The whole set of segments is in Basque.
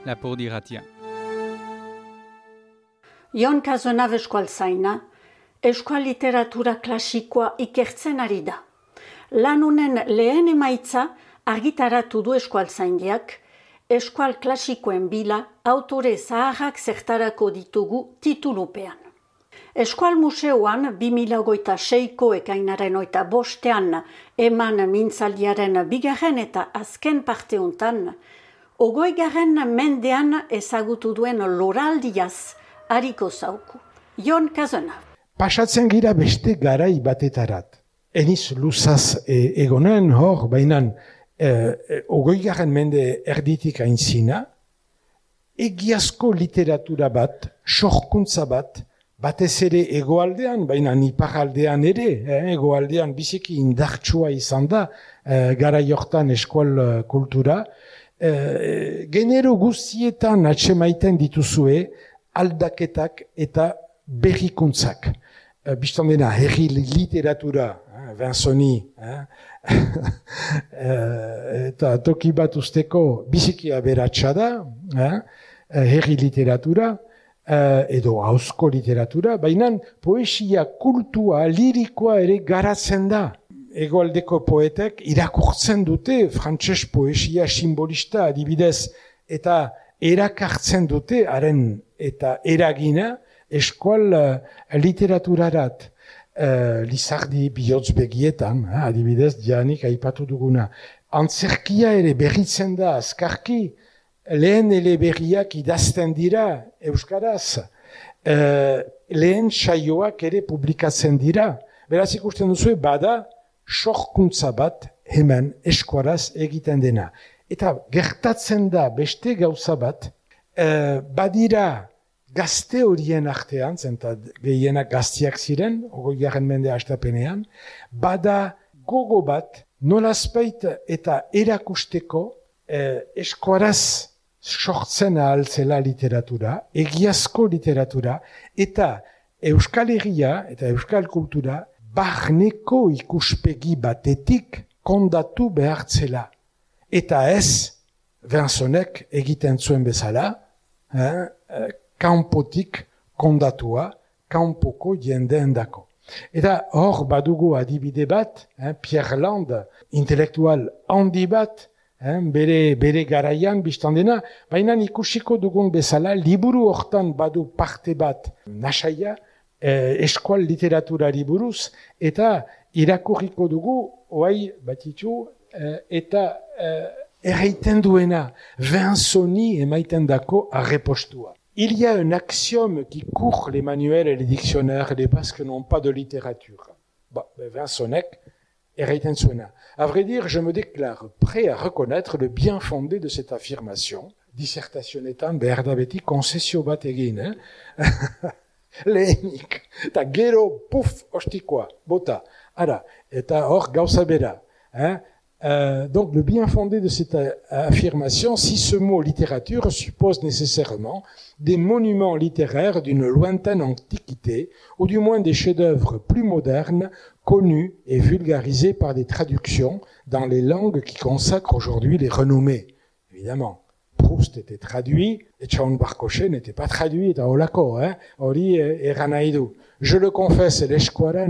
lapur diratia. Jon Cazenave eskualtzaina, euskal literatura klasikoa ikertzen ari da. Lan honen lehen emaitza argitaratu du eskualtzaindiak, eskual klasikoen bila autore zaharrak zertarako ditugu titulupean. Eskual Museoan 2026ko ekainaren 25 eman mintzaldiaren bigarren eta azken parte hontan, 20. mendean ezagutu duen loraldiaz hariko zauku. Jon Cazenave. Pasatzen gira beste garai batetarat. Eniz luzaz egonen hor, bainan 20. mende erditik aintzina, egiazko literatura bat, sorkuntza bat, batez ere egoaldean, baina iparaldean ere, egoaldean biziki indartsua izan da, garai hortan eskual kultura, genero guztietan atsemaiten dituzue aldaketak eta berrikuntzak. Bistan dena, herri literatura, Vinconi, eta toki bat usteko biziki aberatsa da, herri literatura, edo hauzko literatura, baina poesia kultua, lirikoa ere garatzen da. Egoaldeko poetek irakurtzen dute frantses poesia simbolista adibidez, eta erakartzen dute haren eta eragina eskual literaturarat. Lizardi bihotz begietan, adibidez, dianik aipatu duguna. Antzerkia ere berritzen da azkarki, lehen eleberriak idazten dira euskaraz, lehen saioak ere publikatzen dira. Beraz ikusten duzu, bada sorkuntza bat hemen eskuaraz egiten dena. Eta gertatzen da beste gauza bat, badira gazte horien artean, zenta gehienak gaztiak ziren, 20. mende hastapenean, bada gogo bat, nolazpait eta erakusteko eskuaraz sortzen ahaltzela literatura, egiazko literatura, eta Euskal Herria eta Euskal kultura barneko ikuspegi batetik kondatu behartzela. Eta ez, Vincenek egiten zuen bezala, kanpotik kondatua, kanpoko jendeendako. Eta hor badugu adibide bat, Pierre Land, intelektual handi bat, bere garaian biztan dena, baina ikusiko dugun bezala, liburu hortan badu parte bat nasaia, eskual literaturari buruz, eta irakurriko dugu, oai batitu, eta erraiten duena, Vinconi emaiten dako arrepostua. Il y a un axiome qui court les manuels et les dictionnaires, les basques n'ont pas de littérature. Vincenek, erraiten zuena. À vrai dire, je me déclare prêt à reconnaître le bien fondé de cette affirmation. Dissertazionetan behar da beti konsesio bat egin, lehenik. Eta gero, puf, ostikoa, bota. Ara, eta hor gauza bera. Donc, le bien fondé de cette affirmation, si ce mot littérature suppose nécessairement des monuments littéraires d'une lointaine antiquité, ou du moins des chefs-d'œuvre plus modernes, connus et vulgarisés par des traductions dans les langues qui consacrent aujourd'hui les renommées. Évidemment, Proust était traduit, et Tchaoun Barcochet n'était pas traduit, eta holako, hori eranaidu. Je le confesse, l'eskuara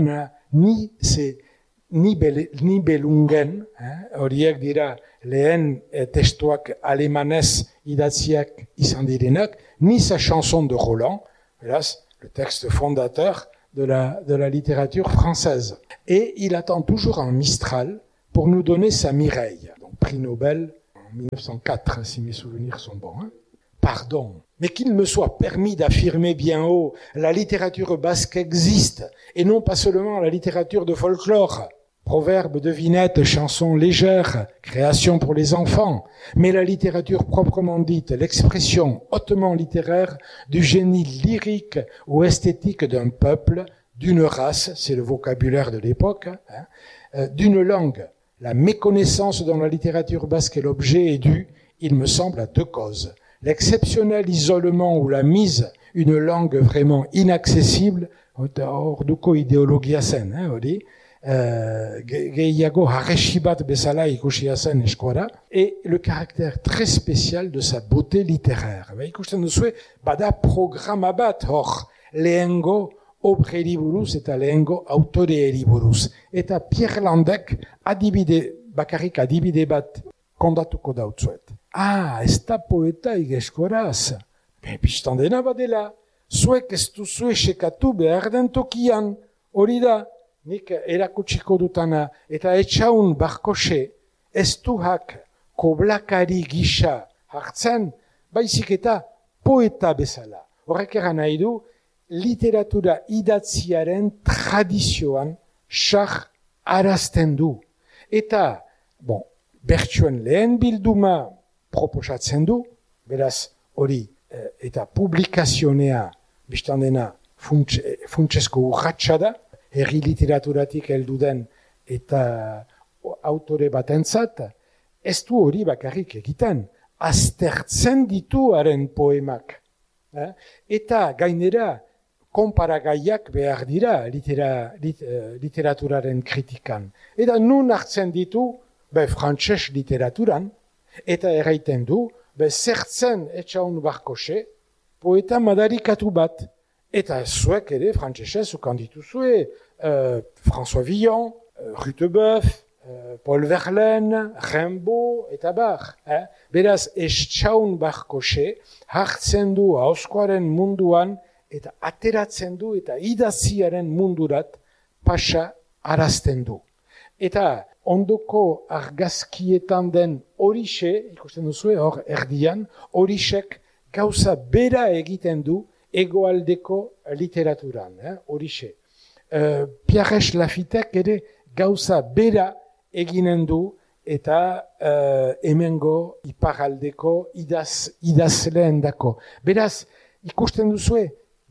ni belungen, horiek dira lehen testuak alemanez idatziak izan direnak, ni sa chanson de Roland, hélas, le texte fondateur de la littérature française. Et il attend toujours un Mistral pour nous donner sa Mireille, donc prix Nobel en 1904, si mes souvenirs sont bons. Pardon, mais qu'il me soit permis d'affirmer bien haut, la littérature basque existe, et non pas seulement la littérature de folklore. Proverbes, devinettes, chansons légères, créations pour les enfants, mais la littérature proprement dite, l'expression hautement littéraire du génie lyrique ou esthétique d'un peuple, d'une race, c'est le vocabulaire de l'époque, d'une langue. La méconnaissance dont la littérature basque est l'objet est due, il me semble, à deux causes. L'exceptionnel isolement ou la mise, une langue vraiment inaccessible, orduko ideologia zen, hori, gehiago harresi bat bezala ikusia zen eskora, et le caractère très spécial de sa beauté littéraire. Ikusten duzue, bada programa bat hor, lehengo obreri buruz eta lehengo autoreeri buruz. Eta Pierre Landek bakarrik adibide bat kondatuko dautzuet. Ez da poeta igeskoraz. Pistan dena badela. Zuek ez duzue sekatu behar den tokian. Hori da, nik erakutsiko dutana. Eta etxaun Barkose ez duhak koblakari gisa hartzen, baizik eta poeta bezala. Horrek eran nahi du, literatura idatziaren tradizioan sar arazten du. Eta, bertsuen lehen bilduma proposatzen du, beraz hori, eta publikazionea, biztan dena, funtsesko urratxa da, herri literaturatik heldu den eta autore batentzat, ez du hori bakarrik egiten, aztertzen ditu haren poemak. Eta gainera, konparagaiak behar dira literaturaren kritikan. Eta nun hartzen ditu, frantses literaturan, eta erraiten du, zertzen etxaun Barkose, poeta madarikatu bat. Eta zuek ere, frantsesez, ukan dituzue, François Villon, Rutebeuf, Paul Verlaine, Rimbaud, eta bar. Beraz, etxaun Barkose hartzen du auskoaren munduan, eta ateratzen du, eta idaziaren mundurat pasa arazten du. Eta ondoko argazkietan den horixe, ikusten duzue, hor erdian, horixek gauza bera egiten du egoaldeko literaturan, horixe. Pierre Lafitek ere gauza bera eginen du eta hemengo iparaldeko idazleen dako. Beraz, ikusten duzue,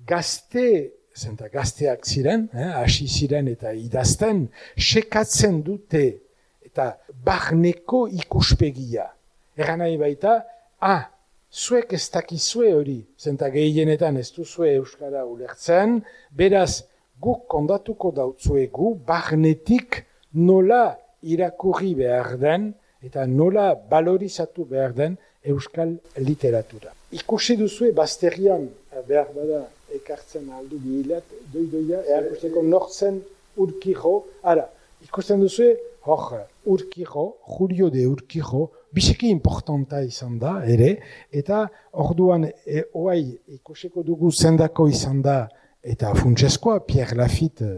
gazteak ziren, hasi ziren eta idazten, sekatzen dute eta barneko ikuspegia. Eran nahi baita, zuek ez dakizue hori, zenta gehienetan ez duzue euskara ulertzen, beraz, guk kondatuko dautzuegu, barnetik nola irakurri behar den, eta nola balorizatu behar den euskal literatura. Ikusi duzue, bazterian behar bada ekartzen aldu bihilat, doidoia, erakusteko nortzen Urkijo. Ikusten duzue, Urkijo, Julio de Urkijo, biziki importanta izan da, ere, eta orduan, ikusiko dugu zendako izan da, eta funtseskoa, Pierre Lafitte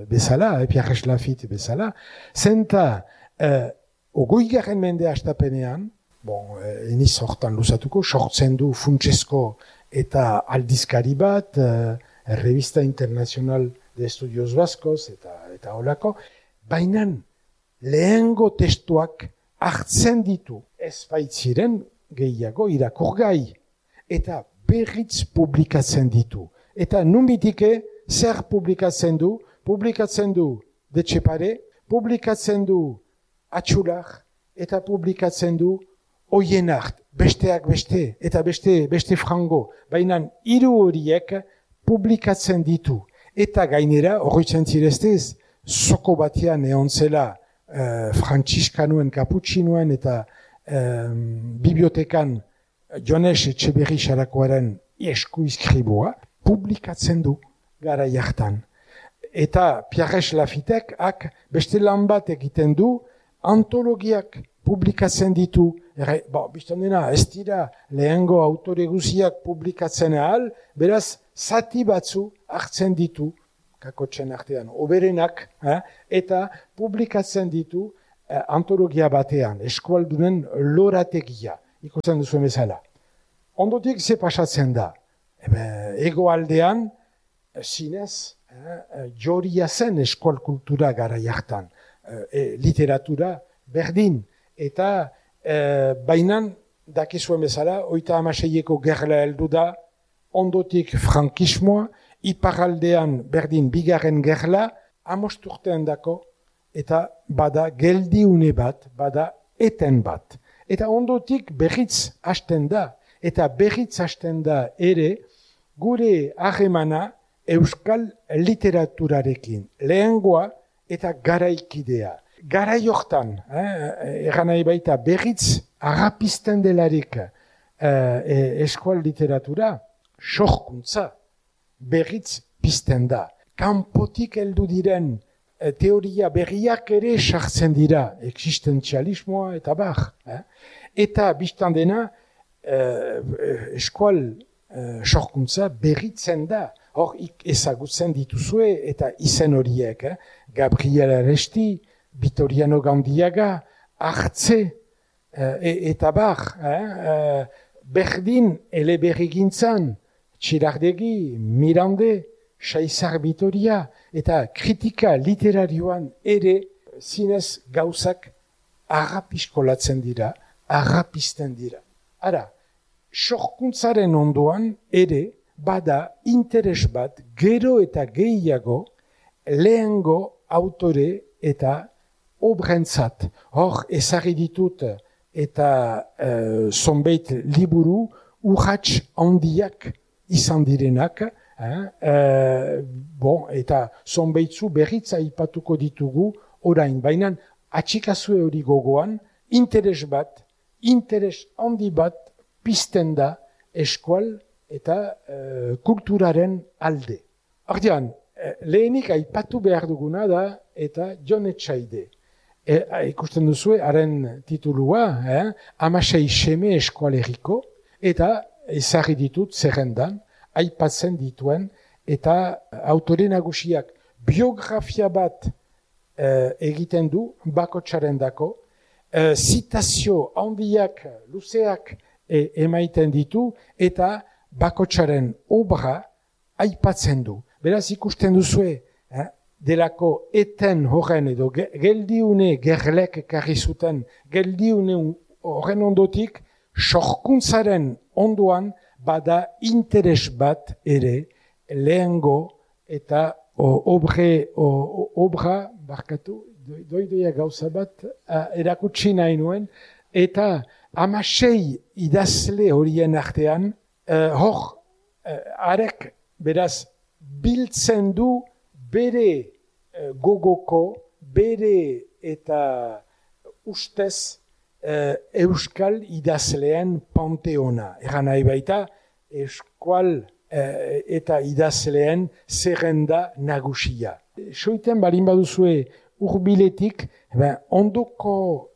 bezala, zenta, ogoigarren mende astapenean, eniz hortan luzatuko, sortzen du funtsesko eta aldizkari bat, Revista Internacional de Estudios Vascos, eta holako, bainan lehengo testuak hartzen ditu, ez baitziren gehiago irakurgai, eta berriz publikatzen ditu. Eta numbitike zer publikatzen du? Publikatzen du Detxepare, publikatzen du Atxular, eta publikatzen du Oienart, besteak beste, eta beste frango. Baina hiru horiek publikatzen ditu. Eta gainera, horretzen zireztez, soko batean egon zela frantziskanoen, kaputxinoen eta bibliotekan Jones Etxeberri Xarakoaren eskuizkribua publikatzen du gara jartan. Eta Pierre Lafitek beste lan bat egiten du, antologiak publikatzen ditu. Bistan dena, ez dira lehengo autore guziak publikatzen ahal, beraz, zati batzu hartzen ditu, kakotxen artean, oberenak, eta publikatzen ditu antologia batean, eskualdunen lorategia, ikusten duzu bezala. Ondotik ze pasatzen da, egoaldean, zinez, joria zen eskual kultura gara jartan, literatura berdin, eta bainan, dakizuen bezala, 36eko gerla heldu da, ondotik frankismoa, iparaldean berdin bigarren gerla, 5 urtean dako, eta bada geldiune bat, bada eten bat. Eta ondotik berriz hasten da, eta berriz hasten da ere, gure harremana euskal literaturarekin. Lehengoa eta garaikidea. Garai hortan, egan nahi baita berriz agapizten delarik eskual literatura, sorkuntza berriz pizten da. Kanpotik heldu diren teoria berriak ere sartzen dira, existentzialismoa eta bar. Eta biztan dena, eskual sorkuntza berritzen da. Hor ezagutzen dituzue eta izen horiek, Gabriel Aresti, Vitoriano Gandiaga, Artze, eta bar, berdin eleberrigintzan, Txirardegi, Mirande, Saizar Vitoria, eta kritika literarioan ere zinez gauzak agapiskolatzen dira, agapizten dira. Ara, sorkuntzaren ondoan ere bada interes bat gero eta gehiago lehengo autore eta obrentzat. Hor ezagri ditut eta zonbait liburu urrats handiak izan direnak, eta zonbaitzu berriz aipatuko ditugu orain, baina atxikazue hori gogoan, interes handi bat pizten da eskual eta kulturaren alde. Ordean, lehenik aipatu behar duguna da eta Jon Etxaide. Ikusten duzue, haren titulua, Hamasei seme eskualeriko, eta ezarri ditut zerrendan, aipatzen dituen, eta autore nagusiak biografia bat egiten du bakotsaren dako, zitazio handiak, luzeak emaiten ditu, eta bakotsaren obra aipatzen du. Beraz ikusten duzue, delako eten horren edo geldiune gerlek ekarri zuten, geldiune horren ondotik, sorkuntzaren ondoan bada interes bat ere lehengo eta obra, barkatu, doidoia gauza bat erakutsi nahi nuen, eta 16 idazle horien artean, arek beraz biltzen du bere gogoko, bere eta ustez euskal idazleen panteona. Egan nahi baita, eskual eta idazleen zerrenda nagusia. Soiten balin baduzue urbiletik, ondoko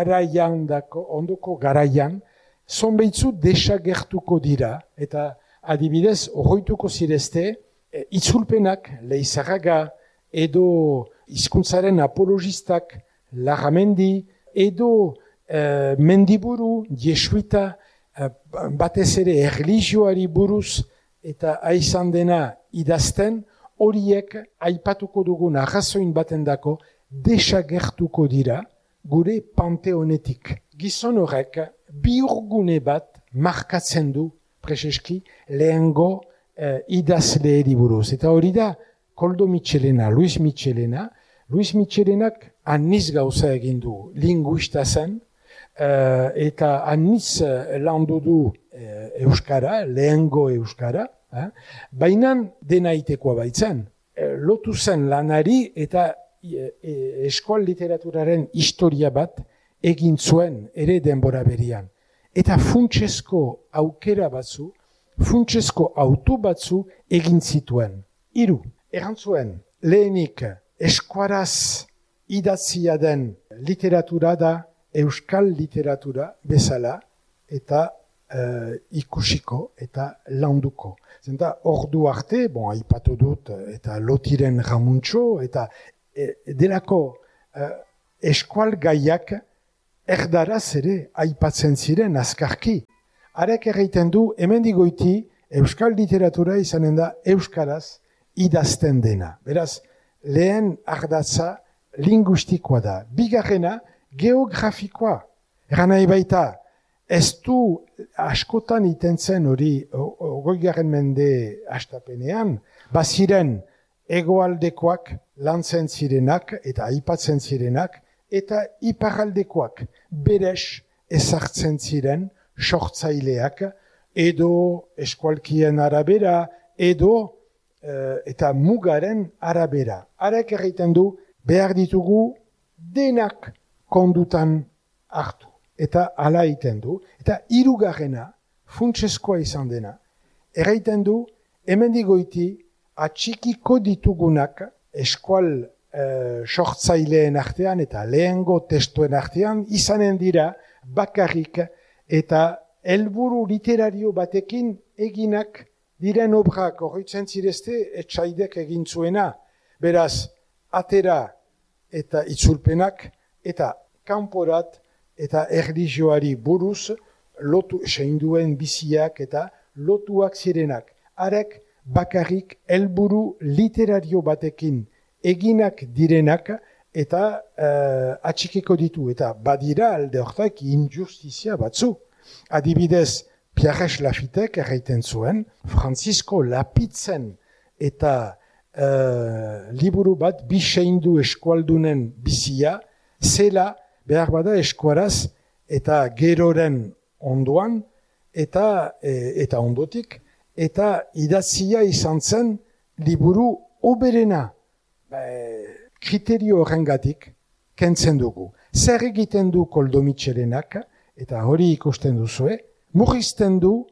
garaian, zonbeitzu desagertuko dira, eta adibidez, horreituko zirezte, itzulpenak, Leizarraga, edo hizkuntzaren apologistak, Larramendi, edo Mendiburu, jesuita, batez ere erlijioari buruz, eta aizan dena idazten, horiek aipatuko dugun arrazoin batendako desagertuko dira gure panteonetik. Gizon horrek bihurgune bat markatzen du preseski lehengo idazleeri buruz. Eta hori da Koldo Mitxelena, Luis Mitxelena. Luis Mitxelenak aniz gauza egin du, linguista zen, eta aniz landu du euskara, lehengo euskara, baina denaitekoa baitzen. Lotu zen lanari eta eskual literaturaren historia bat egin zuen ere denbora berian. Eta funtsesko aukera batzu, funtsesko auto batzu egin zituen. 3. Erantzuen, lehenik eskuaraz idatzia den literatura da euskal literatura bezala eta ikusiko eta landuko. Zenta ordu arte, aipatu dut, eta Lotiren Ramuntxo, eta delako eskual gaiak erdaraz ere aipatzen ziren azkarki. Arek erraiten du, hemendigoiti euskal literatura izanen da euskaraz idazten dena. Beraz, lehen ardatza linguistikoa da. Bigarrena, geografikoa. Eran nahi baita, ez du askotan itentzen hori 20. mende hastapenean, baziren hegoaldekoak lantzen zirenak eta aipatzen zirenak, eta iparaldekoak beres ezartzen ziren sortzaileak, edo eskualkien arabera, edo eta mugaren arabera. Arek egiten du behar ditugu denak kondutan hartu. Eta hala egiten du. Eta hirugarrena, funtsezkoa izan dena, erraiten du, hemendik goiti, atxikiko ditugunak eskual sortzaileen artean eta lehengo testuen artean izanen dira bakarrik eta helburu literario batekin eginak diren obrak horretzen zirezte etxaidek egin zuena. Beraz, atera eta itzulpenak eta kanporat eta erlijioari buruz seinduen biziak eta lotuak zirenak. Arek bakarrik helburu literario batekin eginak direnak eta atxikiko ditu. Eta badira alde hortak injustizia batzu. Adibidez, Pierre Lafitek erraiten zuen, Francisco Lapitzen eta liburu bat biseindu eskualdunen bizia, zela behar bada eskuaraz eta geroren ondoan eta ondotik, eta idatzia izan zen liburu oberena. Kriterio horrengatik kentzen dugu. Zer egiten du Koldo Mitxelenak, eta hori ikusten duzue, murrizten du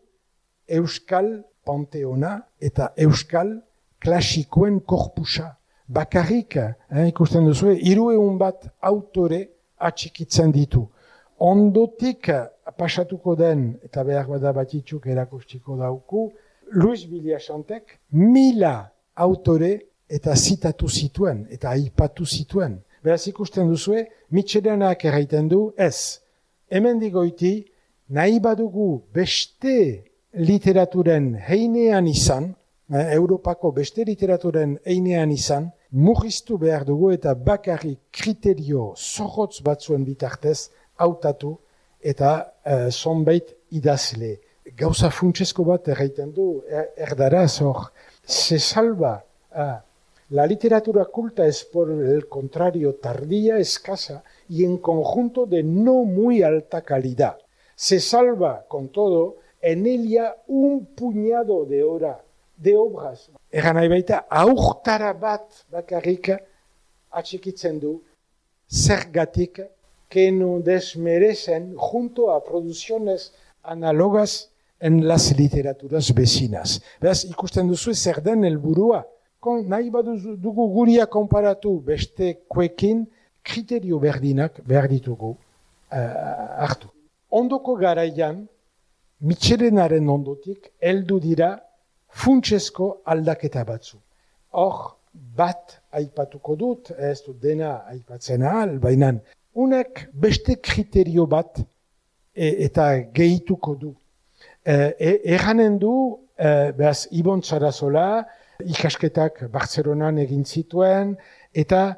Euskal Panteona eta Euskal klasikoen korpusa. Bakarrik, ikusten duzue, 300 bat autore atxikitzen ditu. Ondotik pasatuko den, eta behar bada batitzuk erakustiko dauku, Luis Villasantek 1000 autore eta zitatu zituen, eta aipatu zituen. Beraz ikusten duzue, Mitxelenak erraiten du, ez, hemen digoiti, nahi badugu beste literaturen heinean izan, Europako beste literaturen heinean izan, murriztu behar dugu eta bakarrik kriterio zorrotz batzuen bitartez hautatu eta zonbait idazle. Gauza funtsezko bat erraiten du, erdaraz hor, se salva la literatura culta es por el contrario tardía, escasa y en conjunto de no muy alta calidad. Se salva con todo en ella un puñado de obras. Egan nahi baita, aurtara bat bakarrik atxikitzen du, zergatik que no desmerecen junto a producciones análogas en las literaturas vecinas. Beraz, ikusten duzu zer den helburua. Nahi badugu guria konparatu beste kuekin, kriterio berdinak behar ditugu hartu. Ondoko garaian, Mitxelenaren ondotik, heldu dira funtsezko aldaketa batzu. Hor, bat aipatuko dut, ez dut dena aipatzen ahal, baina unek beste kriterio bat eta gehituko du. Erranen du, behaz, Ibon Sarasola, ikasketak Bartzelonan egin zituen, eta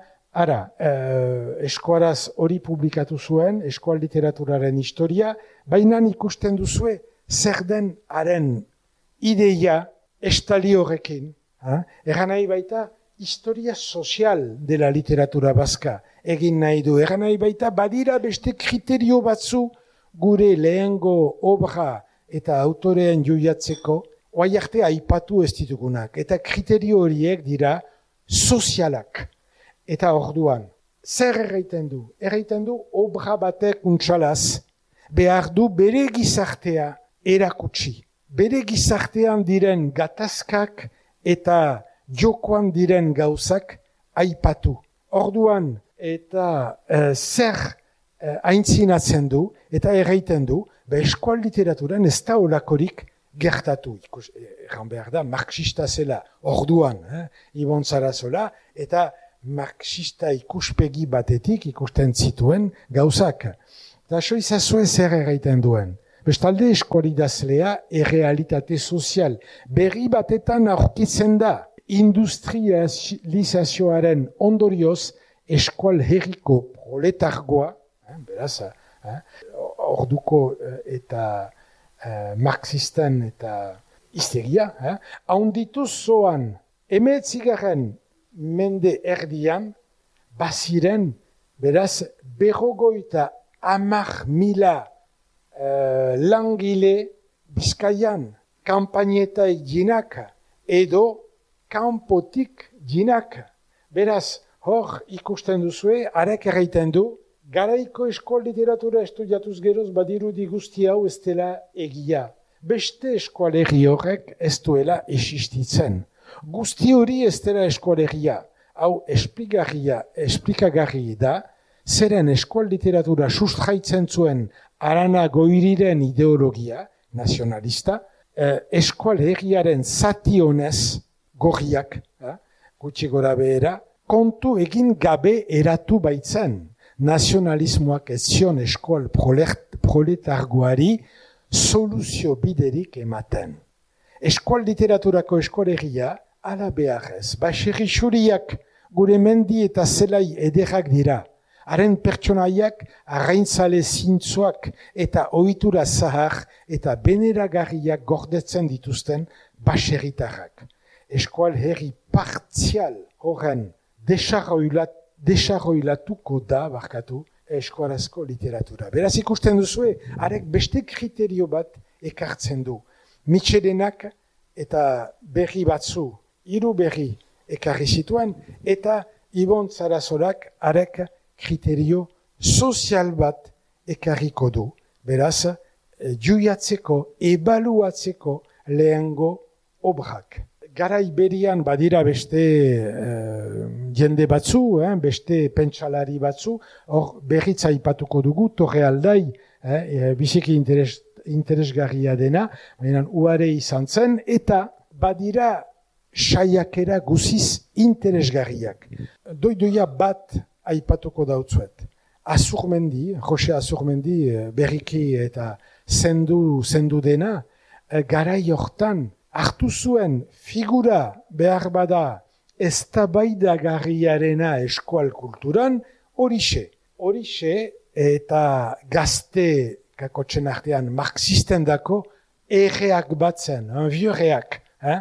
eskuaraz hori publikatu zuen, eskual literaturaren historia, baina ikusten duzue, zer den haren ideia estali horrekin. Egan nahi baita, historia sozial de la literatura baska egin nahi du. Egan nahi baita, badira beste kriterio batzu gure lehengo obra eta autoreen juiatzeko, oai arte aipatu ez ditugunak. Eta kriterio horiek dira sozialak. Eta orduan, zer erraiten du? Erraiten du, obra batek untsalaz, behar du bere gizartea erakutsi. Bere gizartean diren gatazkak eta jokoan diren gauzak aipatu. Orduan, eta zer aintzinatzen du, eta erraiten du, eskual literaturan ez da olakorik gertatu. Egan behar da, marxista zela, orduan, Ibon Sarasola, eta marxista ikuspegi batetik ikusten zituen gauzak. Eta so izazue zer erraiten duen. Bestalde eskualidazlea errealitate sozial. Berri batetan aurkitzen da. Industrializazioaren ondorioz eskual herriko proletargoa, beraz, orduko eta marxisten eta histeria, haundituz zoan, 19. mende erdian, baziren, beraz, 50.000 langile Bizkaian, kanpainetai jinak, edo kanpotik jinak. Beraz, Hor ikusten duzue, arek erraiten du, garaiko eskol literatura estudiatuz geroz badirudi guzti hau ez dela egia. Beste eskualegi horrek ez duela existitzen. Guzti hori ez dela eskualegia. Hau esplikagarri da, zeren eskual literatura sustraitzen zuen Arana Goiriren ideologia nazionalista, eskualegiaren zati honez gorriak, gutxi gora behera, kontu egin gabe eratu baitzen. Nazionalismoak ez zion eskual proletargoari soluzio biderik ematen. Eskual literaturako eskualegia ala beharrez. Baserri xuriak gure mendi eta zelai ederrak dira. Haren pertsonaiak arraintzale zintzoak eta ohitura zahar eta beneragarriak gordetzen dituzten baserritarrak. Eskual herri partzial horren desarroilatuko da, eskualazko literatura. Beraz ikusten duzue, arek beste kriterio bat ekartzen du. Mitxelenak eta berri batzu, 3 berri ekarri zituen, eta Ibon Zarazorak arek kriterio sozial bat ekarriko du. Beraz, juiatzeko, ebaluatzeko lehengo obrak. Garai berian badira beste jende batzu, beste pentsalari batzu, hor berritza aipatuko dugu, Torre Aldai, biziki interesgarria dena, baina uare izan zen, eta badira saiakera guziz interesgarriak. Doidoia bat aipatuko dautzuet. Azurmendi, Jose Azurmendi berriki eta zendu dena, garai hortan, hartu zuen figura behar bada eztabaidagarriarena eskual kulturan horixe. Horixe eta gazte kakotzen artean marxisten dako erreak batzen, vieureak.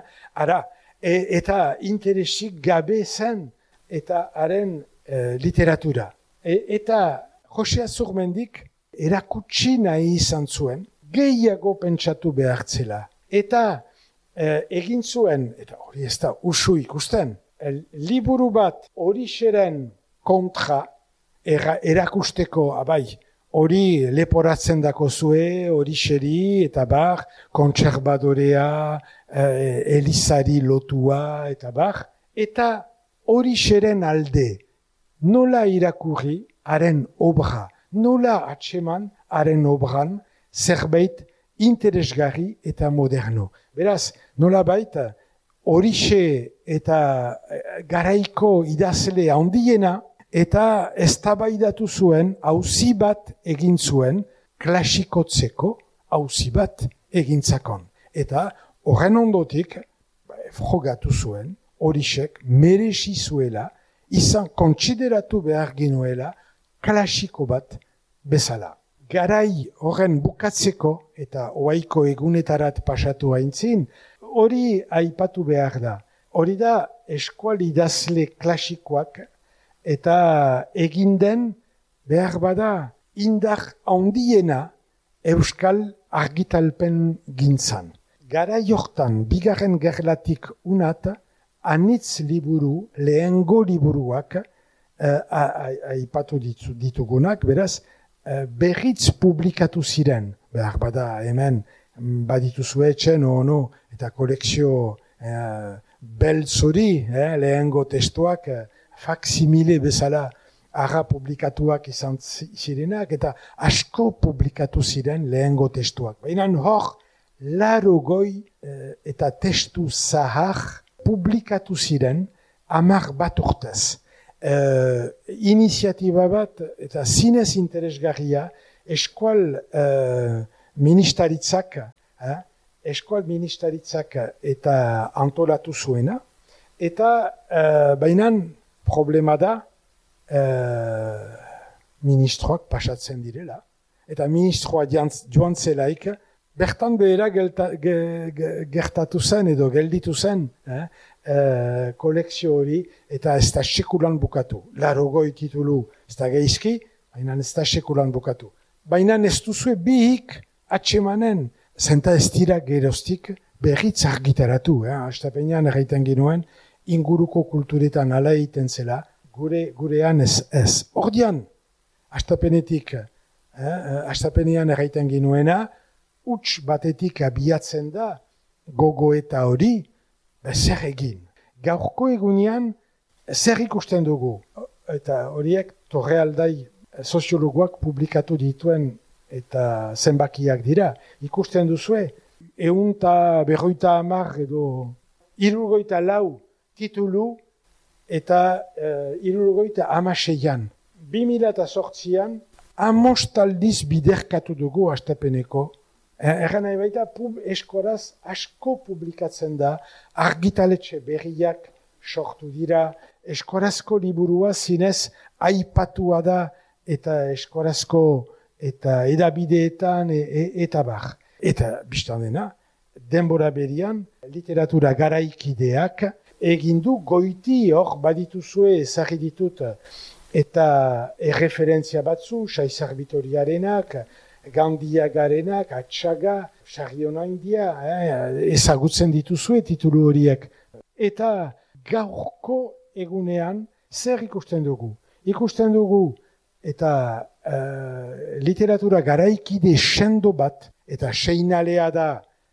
Eta interesik gabe zen eta haren literatura. Eta Jose Azurmendik erakutsi nahi izan zuen, gehiago pentsatu behartzela. Eta egin zuen, eta hori ez da usu ikusten, liburu bat hori xeren kontra erakusteko, abai, hori leporatzen dako zue, hori xeri, eta bar, kontserbadorea, elizari lotua, eta bar, eta hori xeren alde, nola irakurri haren obra, nola atseman haren obran zerbait interesgarri eta moderno. Beraz, nola baita, horixe eta garaiko idazle handiena eta eztabaidatu zuen auzi bat egin zuen klasikotzeko auzi bat egintzakon. Eta horren ondotik, frogatu zuen, horixek merezi zuela, izan kontsideratu behar ginuela klasiko bat bezala. Garai horren bukatzeko eta oaiko egunetarat pasatu haintzin, hori aipatu behar da. Hori da eskual idazle klasikoak eta eginden behar bada indar handiena euskal argitalpen gintzan. Garai hortan, bigarren gerlatik unat, anitz liburu, lehengo liburuak aipatu ditugunak, beraz, berriz publikatu ziren, behar bada hemen badituzue etxen eta kolekzio beltzori, lehengo testuak, faksimile bezala arra publikatuak izan zirenak, eta asko publikatu ziren lehengo testuak. Baina hor, 80 eta testu zahar publikatu ziren 10 bat urtez. Iniziatiba bat eta zinez interesgarria eskual ministaritzak eta antolatu zuena, eta bainan problema da ministroak pasatzen direla, eta ministroa joan zelaik bertan behera gertatu zen edo gelditu zen kolekzio hori eta ez da sekulan bukatu. 80 titulu ez da geizki, baina ez da sekulan bukatu. Baina ez duzue bihik atsemanen, zenta ez dira geroztik berriz argitaratu. Astapenean erraiten ginuen, inguruko kulturetan ala egiten zela, gurean ez. Ordian, astapenean erraiten ginuena, huts batetik abiatzen da, gogoeta hori, zer egin. Gaurko egunean, zer ikusten dugu. Eta horiek Torrealdai soziologoak publikatu dituen eta zenbakiak dira. Ikusten duzue, 150 edo 74 titulu eta 76an. 2008an, 5 aldiz biderkatu dugu astapeneko. Erran nahi baita, eskoraz asko publikatzen da, argitaletxe berriak sortu dira, eskorazko liburua zinez aipatua da, eta eskorazko eta edabideetan eta bar. Eta biztan dena, denbora berian, literatura garaikideak egindu goiti hor badituzue ezagri ditut eta erreferentzia batzu, Saizar Bitoriarenak, Gandiagarenak, Atxaga, Sarriona India, ezagutzen dituzue titulu horiek. Eta gaurko egunean zer ikusten dugu? Ikusten dugu eta literatura garaikide sendo bat, eta seinalea da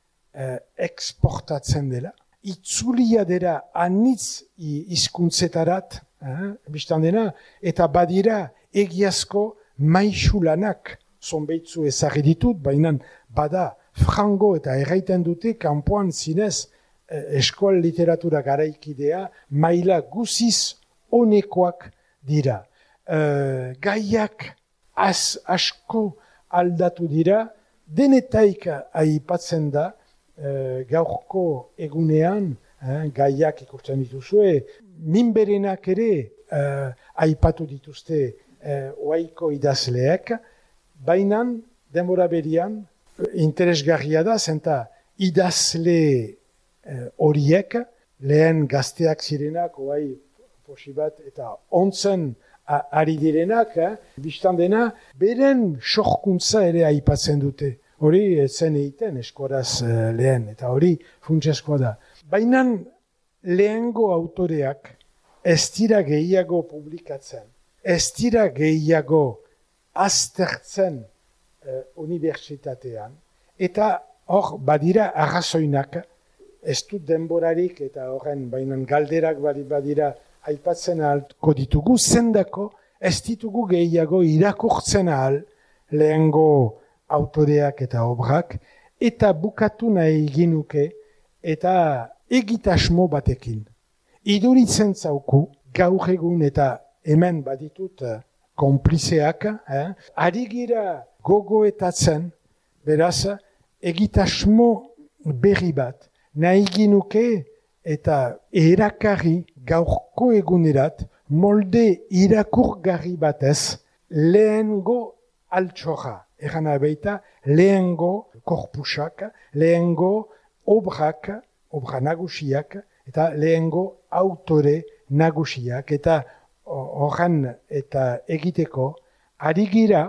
eksportatzen dela. Itzulia dela anitz hizkuntzetarat, biztan dena, eta badira egiazko maixulanak, zonbeitzu ezagri ditut, baina bada frango eta erraiten dute kanpoan zinez eskoal literatura garaikidea maila guziz onekoak dira. Gaiak asko aldatu dira, denetaik aipatzen da, gaurko egunean, gaiak ikusten dituzue, minberenak ere aipatu dituzte oaiko idazleek, baina denbora berian interesgarria da, zenta idazle horiek, lehen gazteak zirenak, oai posibat eta ontzen ari direnak, biztan dena, beren sorkuntza ere aipatzen dute. Hori zen egiten eskoraz lehen, eta hori funtsezkoa da. Baina lehengo autoreak ez dira gehiago publikatzen, ez dira gehiago aztertzen unibertsitatean, eta hor badira arrazoinak, ez dut denborarik eta horren bainan galderak badira aipatzen ahalko ditugu, zendako ez ditugu gehiago irakurtzen ahal lehengo autoreak eta obrak, eta bukatu nahi ginuke eta egitasmo batekin. Iduritzen zauku, gaur egun eta hemen baditut konplizeak, ari gira gogoetatzen, beraz, egitasmo berri bat, nahi ginuke eta erakarri gaurko egunerat, molde irakurgarri batez, lehengo altxorra. Egan abeita, lehengo korpusak, lehengo obra nagusiak, eta lehengo autore nagusiak, eta horren eta egiteko, ari gira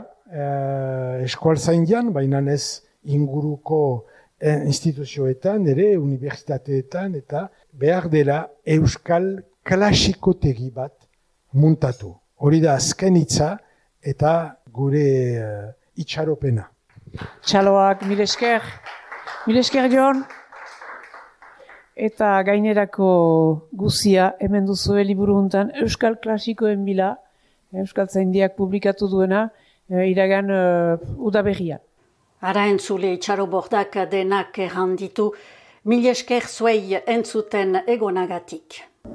eskualtzaindian, baina ez inguruko instituzioetan, ere unibertsitateetan, eta behar dela euskal klasikotegi bat muntatu. Hori da azken hitza eta gure itxaropena. Txaloak, mil esker Jon. Eta gainerako guzia hemen duzue liburu hontan euskal klasikoen bila, euskaltzaindiak publikatu duena, iragan udaberrian. Ara entzule itxarobordak denak erranditu, mil esker zuei entzuten egonagatik.